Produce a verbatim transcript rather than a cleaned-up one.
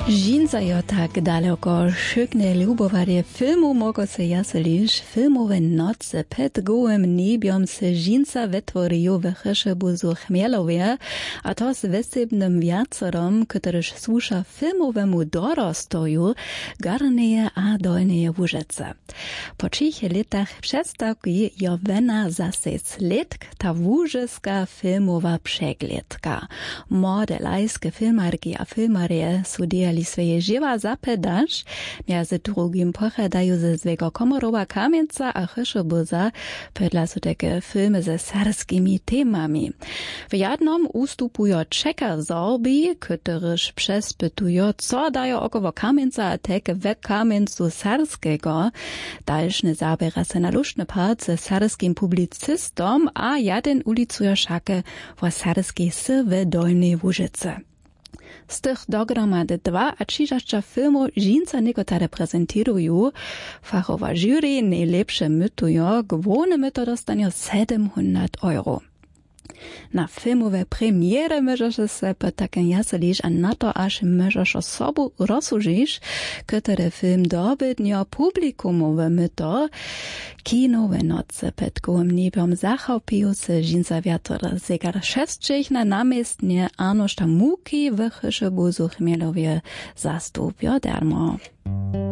Žinca jo tak daleko šykne ljubovare filmu mogo se jaseliš filmove noce ped gołym niebiem se žinca wytworiju w Chyszybuzu Chmielowie, a to z wysybnym wiacorom, któryż słusza filmowemu dorostoju garneje a dolneje Łużyce. Po trzech latach przestawki jo wena zase sledk ta łużyska filmowa przeglądka. Modelajskie filmarki a filmarie studiali swoje żywa zapedaż, między drugim pochadają ze zwego Komorowa Kamieńca a Chyszybuza, pedla su takie filmy ze sarskimi temami. W jednym ustupują czeka zorbi, któryż przespytują, co dają około Kamieńca a takie we Kamieńcu sarskiego. Dalszny zabiera se na luszny part ze sarskim publicystom, a jeden ulicuje szakę w sarskiej syrwe dolnej Łużyce. Z tych dogromady dwa a trzydzieści filmów žinca niekotare prezentują. Fachowa jury najlepsze mytują, główne myto dostanie siedemset euro. Na filmowe premiere możesz se po takim jaselisz, a na to aż możesz osobu rozsłużyć, który film dobydnio publikumowe myto. Kinowe noce pod gołym niebem zachopił se žinca wiator zegar szestrzech na namiestnie Arnošta Muki w Chyszybuzu Chmielowie zastupią darmo.